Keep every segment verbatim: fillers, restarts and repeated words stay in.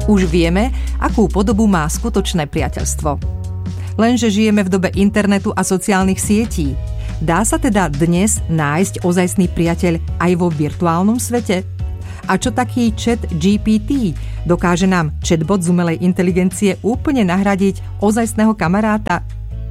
Už vieme, akú podobu má skutočné priateľstvo. Lenže žijeme v dobe internetu a sociálnych sietí. Dá sa teda dnes nájsť ozajstný priateľ aj vo virtuálnom svete? A čo taký chat G P T? Dokáže nám chatbot z umelej inteligencie úplne nahradiť ozajstného kamaráta?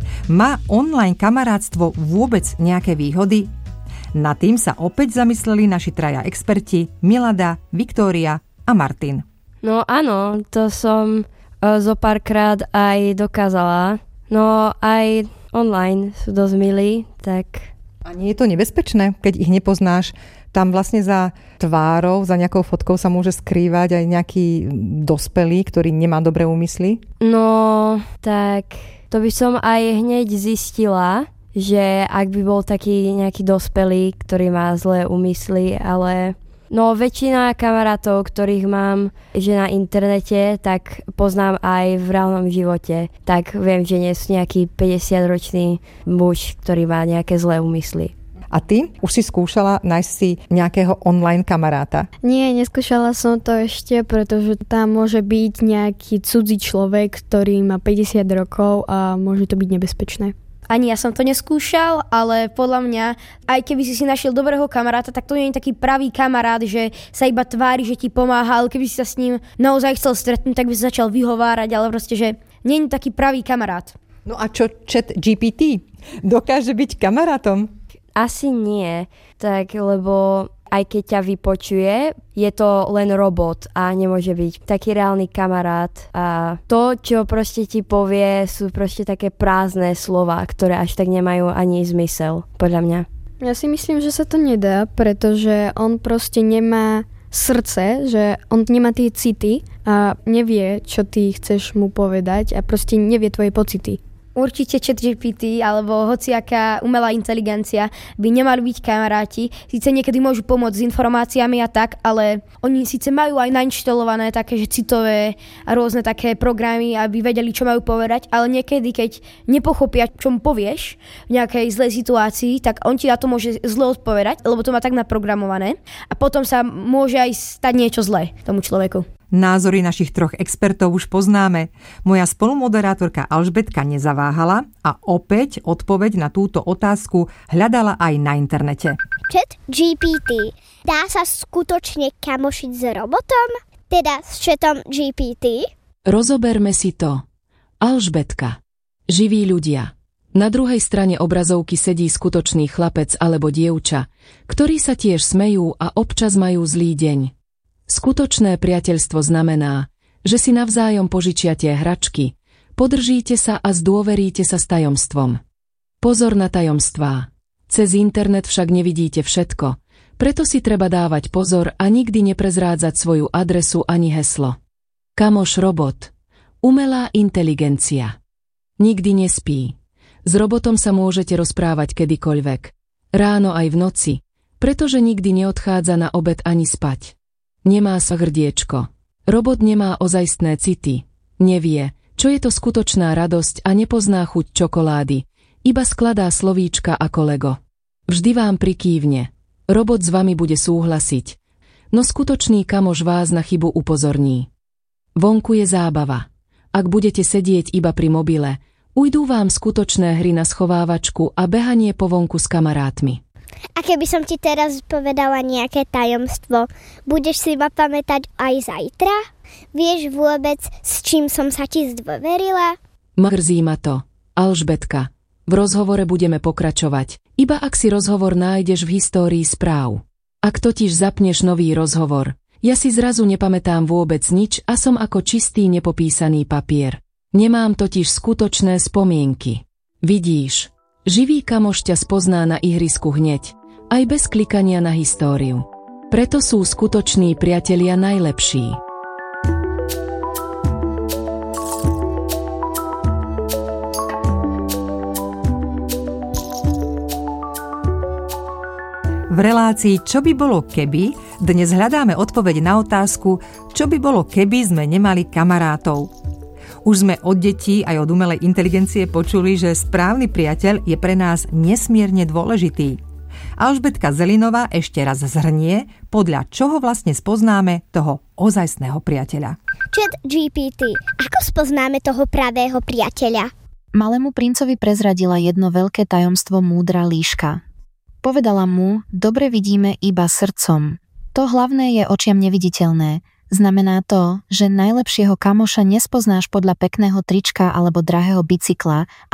Má online kamarátstvo vôbec nejaké výhody? Nad tým sa opäť zamysleli naši traja experti Milada, Viktória a Martin. No áno, to som uh, zo párkrát aj dokázala. No aj online sú dosť milí, tak... A nie je to nebezpečné, keď ich nepoznáš? Tam vlastne za tvárou, za nejakou fotkou sa môže skrývať aj nejaký dospelý, ktorý nemá dobré úmysly? No, tak to by som aj hneď zistila, že ak by bol taký nejaký dospelý, ktorý má zlé úmysly, ale... No väčšina kamarátov, ktorých mám že na internete, tak poznám aj v reálnom živote. Tak viem, že nie sú nejaký päťdesiatročný muž, ktorý má nejaké zlé úmysly. A ty? Už si skúšala nájsť si nejakého online kamaráta? Nie, neskúšala som to ešte, pretože tam môže byť nejaký cudzí človek, ktorý má päťdesiat rokov a môže to byť nebezpečné. Ani ja som to neskúšal, ale podľa mňa, aj keby si si našiel dobrého kamaráta, tak to nie je taký pravý kamarát, že sa iba tvári, že ti pomáha, ale keby si sa s ním naozaj chcel stretnúť, tak by sa začal vyhovárať, ale proste, že nie je taký pravý kamarát. No a čo chat G P T? Dokáže byť kamarátom? Asi nie, tak lebo aj keď ťa vypočuje, je to len robot a nemôže byť taký reálny kamarát. A to, čo proste ti povie, sú proste také prázdne slova, ktoré až tak nemajú ani zmysel, podľa mňa. Ja si myslím, že sa to nedá, pretože on proste nemá srdce, že on nemá tie city a nevie, čo ty chceš mu povedať a proste nevie tvoje pocity. Určite chat G P T alebo hociaká umelá inteligencia by nemali byť kamaráti. Síce niekedy môžu pomôcť s informáciami a tak, ale oni síce majú aj nainštalované také, že citové a rôzne také programy, aby vedeli, čo majú povedať, ale niekedy, keď nepochopia, čo mu povieš v nejakej zlej situácii, tak on ti na to môže zle odpovedať, lebo to má tak naprogramované a potom sa môže aj stať niečo zlé tomu človeku. Názory našich troch expertov už poznáme. Moja spolumoderátorka Alžbetka nezaváhala a opäť odpoveď na túto otázku hľadala aj na internete. Chat G P T. Dá sa skutočne kamošiť s robotom? Teda s chatom G P T? Rozoberme si to. Alžbetka. Živí ľudia. Na druhej strane obrazovky sedí skutočný chlapec alebo dievča, ktorí sa tiež smejú a občas majú zlý deň. Skutočné priateľstvo znamená, že si navzájom požičiate hračky, podržíte sa a zdôveríte sa s tajomstvom. Pozor na tajomstvá. Cez internet však nevidíte všetko, preto si treba dávať pozor a nikdy neprezrádzať svoju adresu ani heslo. Kamoš robot. Umelá inteligencia. Nikdy nespí. S robotom sa môžete rozprávať kedykoľvek. Ráno aj v noci, pretože nikdy neodchádza na obed ani spať. Nemá sa hrdiečko. Robot nemá ozajstné city. Nevie, čo je to skutočná radosť a nepozná chuť čokolády. Iba skladá slovíčka ako Lego. Vždy vám prikývne. Robot s vami bude súhlasiť. No skutočný kamoš vás na chybu upozorní. Vonku je zábava. Ak budete sedieť iba pri mobile, ujdú vám skutočné hry na schovávačku a behanie po vonku s kamarátmi. A keby som ti teraz povedala nejaké tajomstvo, budeš si ma pamätať aj zajtra? Vieš vôbec, s čím som sa ti zdôverila? Mrzí ma to. Alžbetka, v rozhovore budeme pokračovať, iba ak si rozhovor nájdeš v histórii správ. Ak totiž zapneš nový rozhovor, ja si zrazu nepamätám vôbec nič a som ako čistý nepopísaný papier. Nemám totiž skutočné spomienky. Vidíš? Živý kamoš ťa spozná na ihrisku hneď, aj bez klikania na históriu. Preto sú skutoční priatelia najlepší. V relácii Čo by bolo keby dnes hľadáme odpoveď na otázku, čo by bolo keby sme nemali kamarátov. Už sme od detí aj od umelej inteligencie počuli, že správny priateľ je pre nás nesmierne dôležitý. Alžbetka Zelinová ešte raz zhrnie, podľa čoho vlastne spoznáme toho ozajstného priateľa. Chat G P T, ako spoznáme toho pravého priateľa? Malému princovi prezradila jedno veľké tajomstvo múdra líška. Povedala mu, dobre vidíme iba srdcom. To hlavné je očiam neviditeľné. Znamená to, že najlepšieho kamoša nespoznáš podľa pekného trička alebo drahého bicykla,